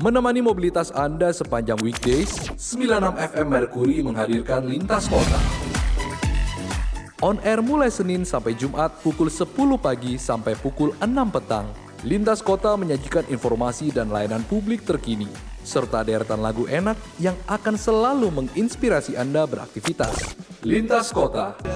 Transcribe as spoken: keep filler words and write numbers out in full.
Menemani mobilitas Anda sepanjang weekdays, sembilan puluh enam F M Mercury menghadirkan Lintas Kota. On air mulai Senin sampai Jumat pukul sepuluh pagi sampai pukul enam petang. Lintas Kota menyajikan informasi dan layanan publik terkini, serta deretan lagu enak yang akan selalu menginspirasi Anda beraktivitas. Lintas Kota.